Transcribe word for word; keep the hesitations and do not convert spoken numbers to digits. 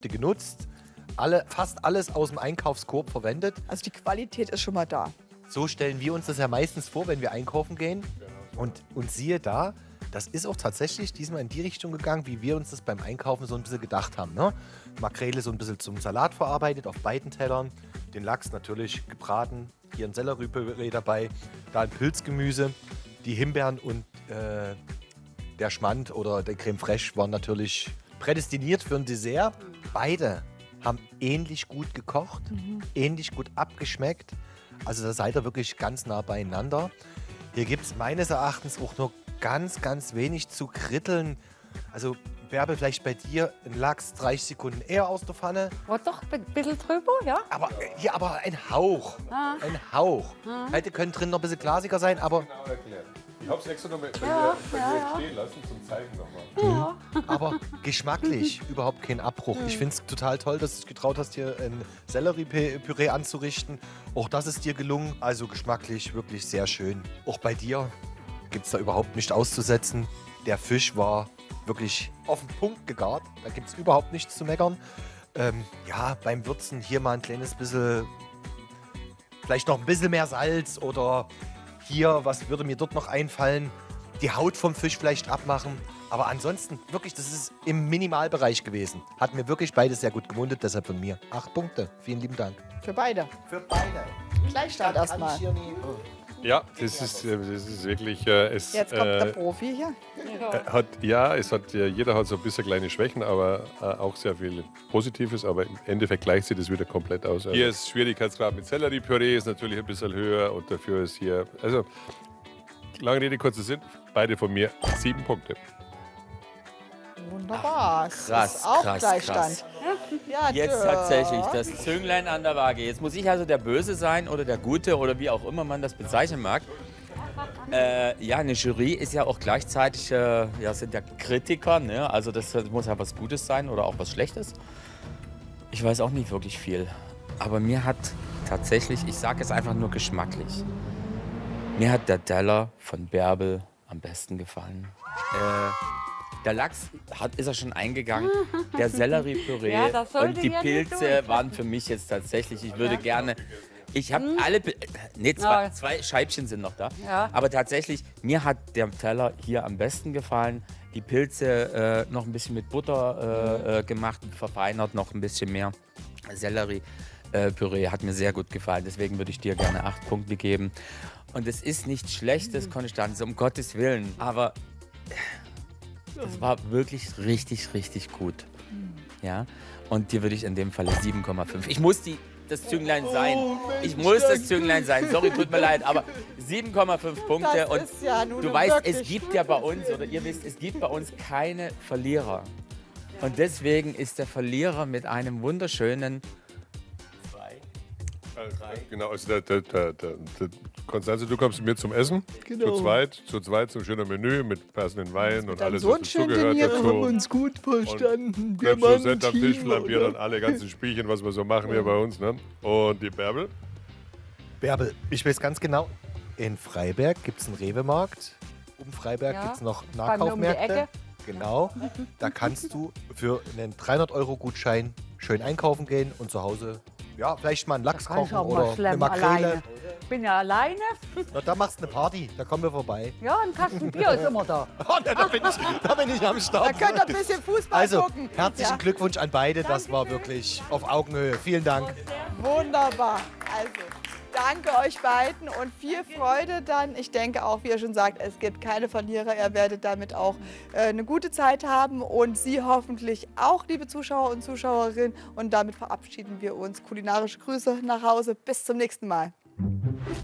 genutzt, alle, fast alles aus dem Einkaufskorb verwendet. Also die Qualität ist schon mal da. So stellen wir uns das ja meistens vor, wenn wir einkaufen gehen. Und, und siehe da, das ist auch tatsächlich diesmal in die Richtung gegangen, wie wir uns das beim Einkaufen so ein bisschen gedacht haben. Ne? Makrele so ein bisschen zum Salat verarbeitet auf beiden Tellern. Den Lachs natürlich gebraten. Hier ein Selleriepüree dabei. Da ein Pilzgemüse. Die Himbeeren und äh, der Schmand oder der Creme Fraiche waren natürlich prädestiniert für ein Dessert. Beide haben ähnlich gut gekocht, mhm. ähnlich gut abgeschmeckt. Also da seid ihr wirklich ganz nah beieinander. Hier gibt es meines Erachtens auch nur ganz, ganz wenig zu kritteln. Also Bärbel, vielleicht bei dir ein Lachs dreißig Sekunden eher aus der Pfanne. War doch ein bisschen drüber, ja? Aber hier aber ein Hauch, Ah. ein Hauch. Ah. Hätte können drin noch ein bisschen glasiger sein, aber... Genau erklärt. Ich habe es extra noch mal bei Ja, mir, bei ja, mir ja. stehen lassen zum Zeigen nochmal. Ja. Aber geschmacklich überhaupt kein Abbruch. Ich finde es total toll, dass du dich getraut hast, hier ein Selleriepüree anzurichten. Auch das ist dir gelungen. Also geschmacklich wirklich sehr schön. Auch bei dir gibt es da überhaupt nicht auszusetzen. Der Fisch war wirklich auf den Punkt gegart. Da gibt es überhaupt nichts zu meckern. Ähm, ja, beim Würzen hier mal ein kleines bisschen, vielleicht noch ein bisschen mehr Salz oder hier, was würde mir dort noch einfallen? Die Haut vom Fisch vielleicht abmachen. Aber ansonsten, wirklich, das ist im Minimalbereich gewesen. Hat mir wirklich beides sehr gut gewundert, deshalb von mir. Acht Punkte. Vielen lieben Dank. Für beide. Für beide. Gleichstand erstmal. Ja, das ist, äh, das ist wirklich... Äh, es, Jetzt kommt der äh, Profi hier. äh, hat, ja, es hat, ja, jeder hat so ein bisschen kleine Schwächen, aber äh, auch sehr viel Positives. Aber im Endeffekt gleicht sich das wieder komplett aus. Also hier ist Schwierigkeitsgrad mit Selleriepüree, ist natürlich ein bisschen höher und dafür ist hier... Also, lange Rede, kurzer Sinn, beide von mir sieben Punkte. Wunderbar. krass, das ist auch krass, Gleichstand. krass. Ja, Jetzt Dirk. tatsächlich das Zünglein an der Waage. Jetzt muss ich also der Böse sein oder der Gute oder wie auch immer man das bezeichnen mag. Äh, ja, eine Jury ist ja auch gleichzeitig, äh, ja, sind ja Kritiker, ne? Also das muss ja was Gutes sein oder auch was Schlechtes. Ich weiß auch nicht wirklich viel. Aber mir hat tatsächlich, ich sage es einfach nur geschmacklich, mir hat der Teller von Bärbel am besten gefallen. Äh, Der Lachs hat, ist er schon eingegangen. Der Selleriepüree Ja, das sollte und die ja nicht Pilze durch. waren für mich jetzt tatsächlich, ich würde Ja. gerne, ich habe alle, Pi- nee, zwei, Ja. zwei Scheibchen sind noch da. Ja. Aber tatsächlich, mir hat der Teller hier am besten gefallen. Die Pilze äh, noch ein bisschen mit Butter äh, äh, gemacht, verfeinert noch ein bisschen mehr. Selleriepüree hat mir sehr gut gefallen, deswegen würde ich dir gerne acht Punkte geben. Und es ist nichts Schlechtes, Konstanze, um Gottes Willen, aber das war wirklich richtig, richtig gut. Ja? Und dir würde ich in dem Falle sieben Komma fünf. Ich muss die, das Zünglein sein. Ich muss das Zünglein sein. Sorry, tut mir leid, aber sieben Komma fünf Punkte. Das Und ist ja nun du weißt, es wirklich- gibt ja bei uns, oder ihr wisst, es gibt bei uns keine Verlierer. Und deswegen ist der Verlierer mit einem wunderschönen Genau, also der, der, der, der, der Konstanze, du kommst mit mir zum Essen. Genau. Zu zweit, zu zweit zum schönen Menü mit passenden Wein und Dein alles, Sohn was schön dazugehört trainiert, dazu. wir haben uns gut verstanden. Wir Krebs waren Rosette am ein Tisch, Team, flambiert oder? und alle ganzen Spielchen, was wir so machen hier bei uns. Ne? Und die Bärbel? Bärbel, ich weiß ganz genau, in Freiberg gibt es einen Rewe-Markt. Um Freiberg Ja, gibt es noch bei mir um die Nahkaufmärkte. Ecke. Genau. Da kannst du für einen dreihundert Euro Gutschein schön einkaufen gehen und zu Hause, ja, vielleicht mal einen Lachs Kann ich kochen auch mal oder eine schlemmen Makrele. alleine. Ich bin ja alleine. Na, da machst du eine Party, da kommen wir vorbei. Ja, ein Kasten Bier ist immer da. Oh, da, da, bin ich, da bin ich am Da Start. könnt ihr ein bisschen Fußball Also, gucken. herzlichen Ja. Glückwunsch an beide. Das war wirklich auf Augenhöhe. Vielen Dank. Wunderbar. Also, danke euch beiden und viel Freude dann. Ich denke auch, wie ihr schon sagt, es gibt keine Verlierer. Ihr werdet damit auch äh, eine gute Zeit haben und Sie hoffentlich auch, liebe Zuschauer und Zuschauerinnen. Und damit verabschieden wir uns. Kulinarische Grüße nach Hause. Bis zum nächsten Mal.